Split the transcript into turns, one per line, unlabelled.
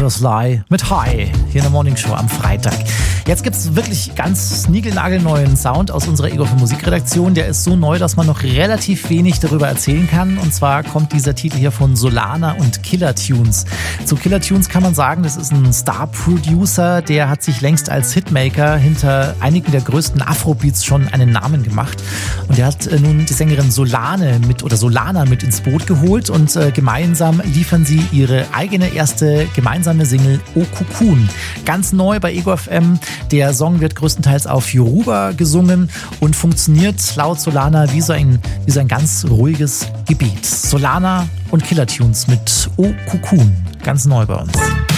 Sly mit Hi hier in der Morning Show am Freitag. Jetzt gibt es wirklich ganz niegelnagelneuen Sound aus unserer Ego für Musikredaktion. Der ist so neu, dass man noch relativ wenig darüber erzählen kann. Und zwar kommt dieser Titel hier von Solana und Killer Tunes. Zu Killer Tunes kann man sagen, das ist ein Star-Producer, der hat sich längst als Hitmaker hinter einigen der größten Afrobeats schon einen Namen gemacht. Und der hat nun die Sängerin Solana mit ins Boot geholt und gemeinsam liefern sie ihre eigene erste gemeinsame Single O Cocoon. Ganz neu bei Ego FM. Der Song wird größtenteils auf Yoruba gesungen und funktioniert laut Solana wie so ein ganz ruhiges Gebet. Solana und Killer Tunes mit O Cocoon. Ganz neu bei uns.